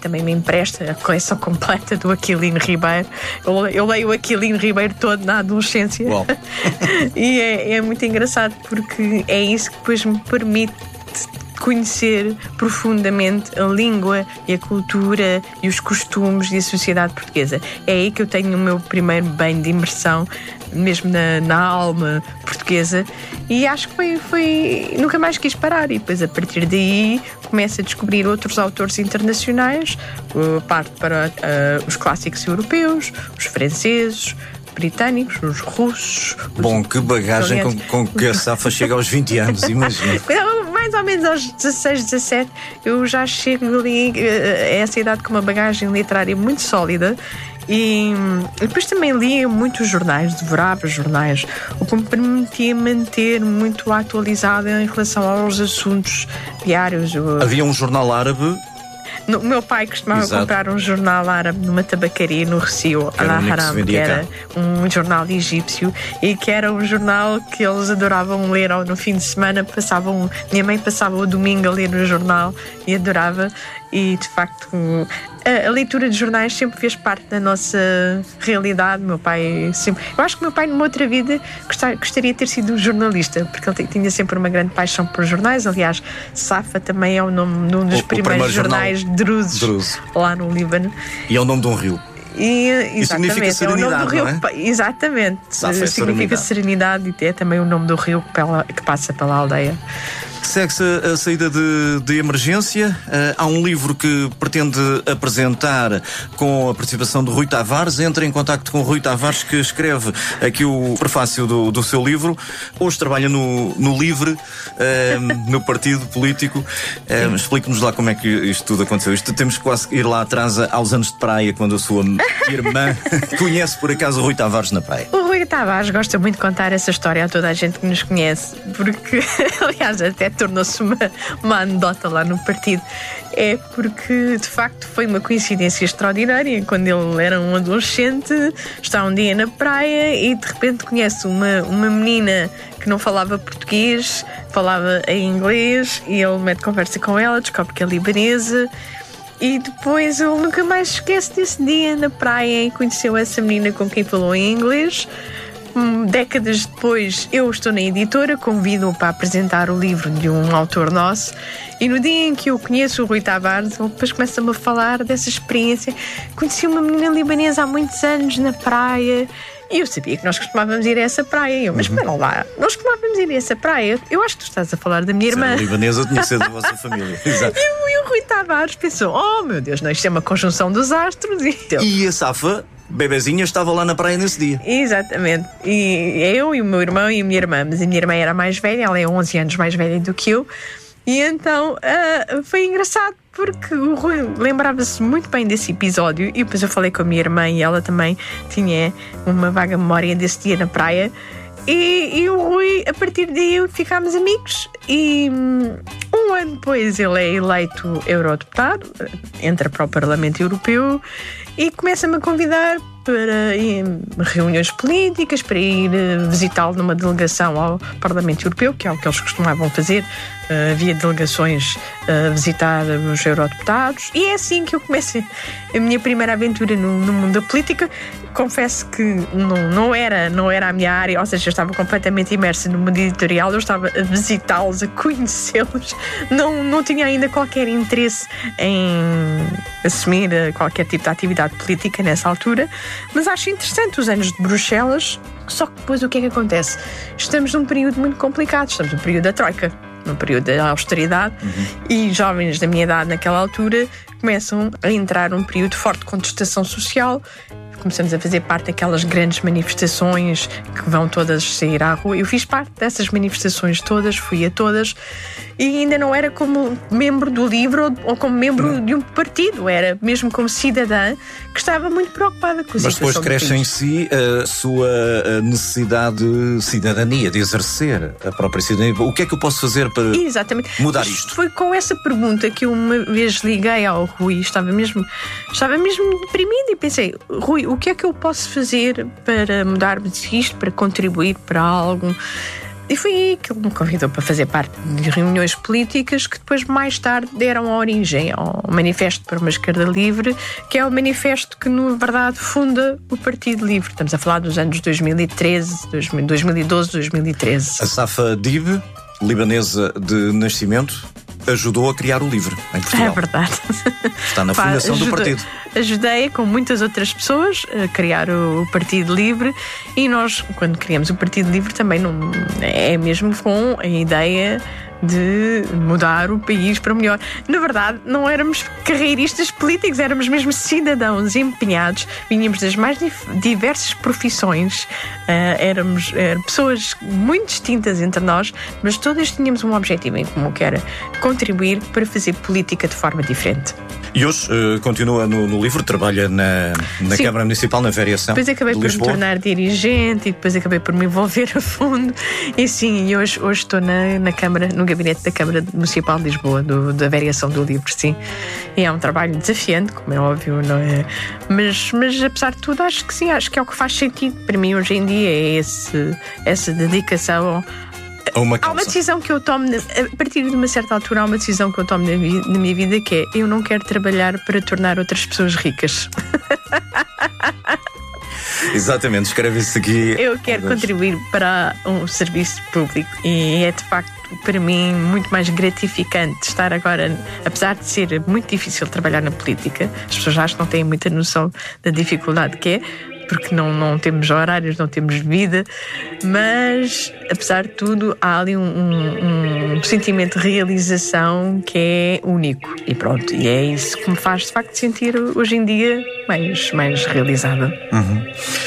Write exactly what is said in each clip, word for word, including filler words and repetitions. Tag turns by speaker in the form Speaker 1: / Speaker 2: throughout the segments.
Speaker 1: também me empresta a coleção completa do Aquilino Ribeiro. Eu, eu leio o Aquilino Ribeiro todo na adolescência. E é, é muito engraçado, porque é isso que depois me permite conhecer profundamente a língua e a cultura e os costumes e a sociedade portuguesa. É aí que eu tenho o meu primeiro banho de imersão, mesmo na, na alma portuguesa, e acho que foi, foi... nunca mais quis parar. E depois, a partir daí, começo a descobrir outros autores internacionais, uh, parto para uh, os clássicos europeus, os franceses, britânicos, os russos.
Speaker 2: Bom,
Speaker 1: os
Speaker 2: que bagagem com, com que a Safa chega aos vinte anos, imagina.
Speaker 1: Mais ou menos aos dezasseis, dezassete, eu já chego ali a essa idade com uma bagagem literária muito sólida. E depois também lia muitos jornais, devorava jornais, o que me permitia manter muito atualizada em relação aos assuntos diários.
Speaker 2: Havia um jornal árabe.
Speaker 1: O meu pai costumava Exato. comprar um jornal árabe numa tabacaria no Recio, Al-Haram, que, que era um jornal egípcio, e que era um jornal que eles adoravam ler no fim de semana. Passavam, minha mãe passava o domingo a ler no jornal e adorava. E de facto a, a leitura de jornais sempre fez parte da nossa realidade. Meu pai sempre, eu acho que meu pai numa outra vida gostar, gostaria de ter sido jornalista, porque ele tinha sempre uma grande paixão por jornais. Aliás, Safa também é o nome de um dos
Speaker 2: o,
Speaker 1: primeiros
Speaker 2: o
Speaker 1: jornais druzes
Speaker 2: Druze.
Speaker 1: lá no Líbano.
Speaker 2: E é o nome de um rio.
Speaker 1: E,
Speaker 2: e significa serenidade,
Speaker 1: é o nome do rio,
Speaker 2: não é?
Speaker 1: Exatamente.
Speaker 2: Safa
Speaker 1: significa
Speaker 2: serenidade.
Speaker 1: serenidade, e é também o nome do rio que, pela, que passa pela aldeia.
Speaker 2: Segue-se a saída de, de emergência. Uh, há um livro que pretende apresentar com a participação de Rui Tavares. Entra em contacto com Rui Tavares, que escreve aqui o prefácio do, do seu livro. Hoje trabalha no, no Livre, uh, no partido político. Uh, explique-nos lá como é que isto tudo aconteceu. Isto temos que quase ir lá atrás aos anos de praia, quando a sua irmã conhece por acaso o Rui Tavares na praia.
Speaker 1: O Rui Tavares gosta muito de contar essa história a toda a gente que nos conhece, porque, aliás, até tornou-se uma, uma anedota lá no partido. É porque, de facto, foi uma coincidência extraordinária. Quando ele era um adolescente, está um dia na praia e de repente conhece uma, uma menina que não falava português, falava em inglês, e ele mete conversa com ela, descobre que é libanesa. E depois ele nunca mais esquece desse dia na praia e conheceu essa menina com quem falou em inglês. Décadas depois, eu estou na editora, convido-o para apresentar o livro de um autor nosso, e no dia em que eu conheço o Rui Tavares, ele depois começa-me a falar dessa experiência. Conheci uma menina libanesa há muitos anos na praia, e eu sabia que nós costumávamos ir a essa praia. Eu, mas espera lá, nós costumávamos ir a essa praia? Eu acho que tu estás a falar da minha irmã.
Speaker 2: Se era libanesa, tinha que ser da vossa família. Exato.
Speaker 1: E, e o Rui Tavares pensou: oh meu Deus, não, isto é uma conjunção dos astros. E, então,
Speaker 2: e a Safa, bebezinha, estava lá na praia nesse dia.
Speaker 1: Exatamente. E eu e o meu irmão e a minha irmã, mas a minha irmã era mais velha, ela é onze anos mais velha do que eu. E então uh, foi engraçado, porque o Rui lembrava-se muito bem desse episódio. E depois eu falei com a minha irmã e ela também tinha uma vaga memória desse dia na praia. E, e o Rui, a partir daí, ficámos amigos. E um ano depois ele é eleito eurodeputado, entra para o Parlamento Europeu e começa-me a convidar para ir a reuniões políticas, para ir visitá-lo numa delegação ao Parlamento Europeu, que é o que eles costumavam fazer. Uh, havia delegações a uh, visitar os eurodeputados, e é assim que eu começo a minha primeira aventura no, no mundo da política. Confesso que não, não, era, não era a minha área, ou seja, eu estava completamente imersa no mundo editorial, eu estava a visitá-los, a conhecê-los, não, não tinha ainda qualquer interesse em assumir qualquer tipo de atividade política nessa altura, mas acho interessante os anos de Bruxelas. Só que depois o que é que acontece? Estamos num período muito complicado, estamos num período da Troika, num período da austeridade, uhum. E jovens da minha idade naquela altura começam a entrar num período de forte contestação social. Começamos a fazer parte daquelas grandes manifestações que vão todas sair à rua. Eu fiz parte dessas manifestações todas, fui a todas, e ainda não era como membro do Livro ou como membro não. de um partido, era mesmo como cidadã que estava muito preocupada com a
Speaker 2: Mas
Speaker 1: situação.
Speaker 2: Mas depois cresce em si a sua necessidade de cidadania, de exercer a própria cidadania. O que é que eu posso fazer para
Speaker 1: Exatamente.
Speaker 2: mudar
Speaker 1: Mas
Speaker 2: isto?
Speaker 1: Foi com essa pergunta que eu uma vez liguei ao Rui, estava mesmo, estava mesmo deprimida e pensei: Rui, o que é que eu posso fazer para mudar isto, para contribuir para algo? E foi aí que ele me convidou para fazer parte de reuniões políticas que depois, mais tarde, deram a origem ao Manifesto para uma Esquerda Livre, que é o manifesto que, na verdade, funda o Partido Livre. Estamos a falar dos anos dois mil e treze, dois mil e doze, dois mil e treze.
Speaker 2: A Safa Dib, libanesa de nascimento, ajudou a criar o Livre em Portugal.
Speaker 1: É verdade.
Speaker 2: Está na fundação
Speaker 1: Pá, ajuda,
Speaker 2: do partido.
Speaker 1: Ajudei, com muitas outras pessoas, a criar o Partido Livre, e nós, quando criamos o Partido Livre, também não é mesmo com a ideia de mudar o país para melhor. Na verdade, não éramos carreiristas políticos, éramos mesmo cidadãos empenhados, vínhamos das mais diversas profissões, uh, éramos uh, pessoas muito distintas entre nós, mas todas tínhamos um objetivo em comum, que era contribuir para fazer política de forma diferente.
Speaker 2: E hoje uh, continua no, no Livre, trabalha na, na Câmara Municipal, na variação.
Speaker 1: Depois acabei
Speaker 2: de
Speaker 1: por
Speaker 2: Lisboa.
Speaker 1: me tornar dirigente e depois acabei por me envolver a fundo. E sim, e hoje, hoje estou na, na Câmara, no gabinete da Câmara Municipal de Lisboa, do, da variação do Livre, sim. E é um trabalho desafiante, como é óbvio, não é? Mas, mas apesar de tudo, acho que sim, acho que é o que faz sentido para mim hoje em dia, é esse, essa dedicação.
Speaker 2: Uma
Speaker 1: há uma decisão que eu tomo, a partir de uma certa altura, há uma decisão que eu tomo na, vi, na minha vida, que é: eu não quero trabalhar para tornar outras pessoas ricas.
Speaker 2: Exatamente, escreve isso aqui.
Speaker 1: Eu quero contribuir para um serviço público e é de facto para mim muito mais gratificante estar agora, apesar de ser muito difícil trabalhar na política. As pessoas acho que não têm muita noção da dificuldade que é, porque não, não temos horários, não temos vida, mas apesar de tudo há ali um, um, um sentimento de realização que é único, e pronto, e é isso que me faz de facto sentir hoje em dia mais, mais realizada.
Speaker 2: Uhum.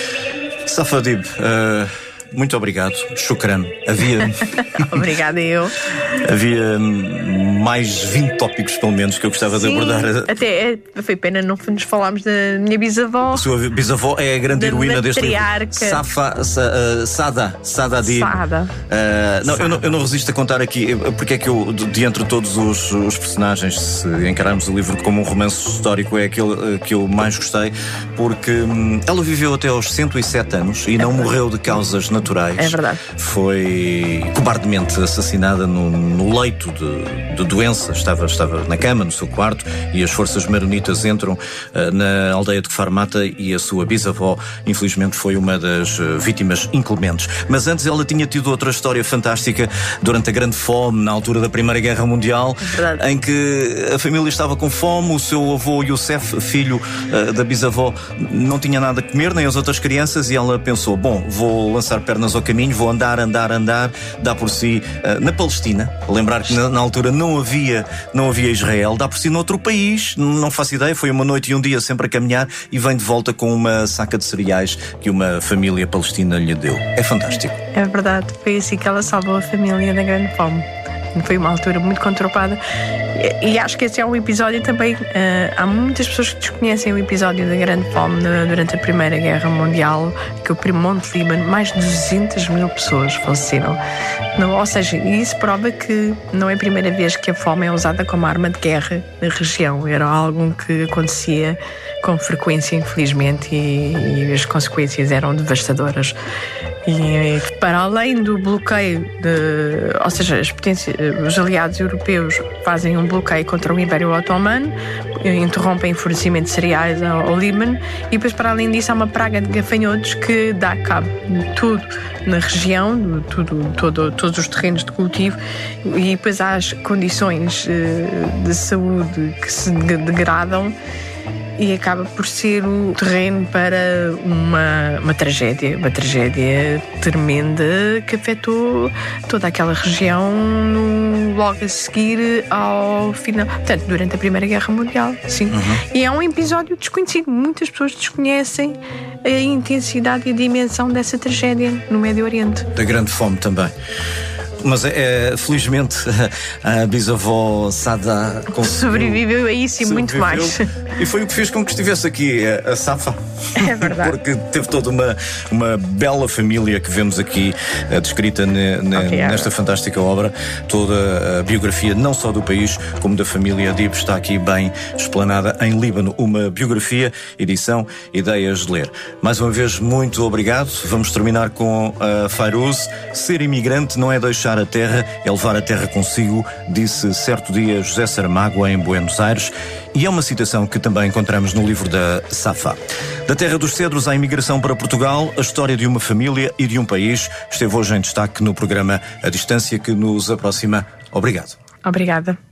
Speaker 2: Safa Dib, uh, muito obrigado, shukran. Havia
Speaker 1: Obrigada eu.
Speaker 2: Havia mais vinte tópicos, pelo menos, que eu gostava
Speaker 1: Sim,
Speaker 2: de abordar.
Speaker 1: Até é, foi pena não nos falarmos da minha bisavó.
Speaker 2: A sua bisavó é a grande
Speaker 1: da
Speaker 2: heroína deste livro.
Speaker 1: Safa,
Speaker 2: sa, uh, Sada Sada Dib.
Speaker 1: Sada.
Speaker 2: Uh, não, eu não, eu não resisto a contar aqui porque é que eu, de entre todos os, os personagens, se encararmos o livro como um romance histórico, é aquele uh, que eu mais gostei, porque um, ela viveu até aos cento e sete anos e não morreu de causas naturais.
Speaker 1: É verdade.
Speaker 2: Foi cobardemente assassinada no, no leito de, de doença. Estava, estava na cama, no seu quarto, e as forças maronitas entram uh, na aldeia de Kfar e a sua bisavó, infelizmente, foi uma das uh, vítimas inclementes. Mas antes ela tinha tido outra história fantástica durante a Grande Fome, na altura da Primeira Guerra Mundial,
Speaker 1: verdade.
Speaker 2: Em que a família estava com fome, o seu avô Youssef, filho uh, da bisavó, não tinha nada a comer, nem as outras crianças, e ela pensou: bom, vou lançar pernas ao caminho, vou andar, andar, andar, dá por si uh, na Palestina. Lembrar que na, na altura não havia, não havia Israel, dá por si noutro país, não faço ideia, foi uma noite e um dia sempre a caminhar, e vem de volta com uma saca de cereais que uma família palestina lhe deu. É fantástico.
Speaker 1: É verdade, foi assim que ela salvou a família da Grande Fome. Foi uma altura muito conturbada. E, e acho que esse é um episódio também. Uh, há muitas pessoas que desconhecem o episódio da Grande Fome na, durante a Primeira Guerra Mundial, que o Monte Líbano, mais de duzentas mil pessoas faleceram. Não, ou seja, isso prova que não é a primeira vez que a fome é usada como arma de guerra na região. Era algo que acontecia com frequência, infelizmente, e, e as consequências eram devastadoras. E para além do bloqueio, de, ou seja, as potências, os aliados europeus fazem um bloqueio contra o Império Otomano, interrompem o fornecimento de cereais ao, ao Líbano, e depois, para além disso, há uma praga de gafanhotos que dá cabo de tudo na região, tudo, todo, todos os terrenos de cultivo, e depois há as condições de saúde que se degradam, e acaba por ser o terreno para uma, uma tragédia, uma tragédia tremenda que afetou toda aquela região no, logo a seguir ao final, portanto, durante a Primeira Guerra Mundial, sim. Uhum. E é um episódio desconhecido, muitas pessoas desconhecem a intensidade e a dimensão dessa tragédia no Médio Oriente.
Speaker 2: Da Grande Fome também. Mas é, é, felizmente a bisavó Sada
Speaker 1: sobreviveu a isso e muito mais.
Speaker 2: E foi o que fez com que estivesse aqui a, a Safa.
Speaker 1: É verdade.
Speaker 2: Porque teve toda uma, uma bela família que vemos aqui uh, descrita ne, ne, okay, nesta é. fantástica obra. Toda a biografia, não só do país, como da família Adib, está aqui bem explanada em Líbano. Uma biografia, edição, ideias de ler. Mais uma vez, muito obrigado. Vamos terminar com a Fairuz. Ser imigrante não é deixar a terra, é levar a terra consigo, disse certo dia José Saramago em Buenos Aires, e é uma citação que também encontramos no livro da Safa. Da terra dos cedros à imigração para Portugal, a história de uma família e de um país esteve hoje em destaque no programa A Distância, que nos aproxima. Obrigado.
Speaker 1: Obrigada.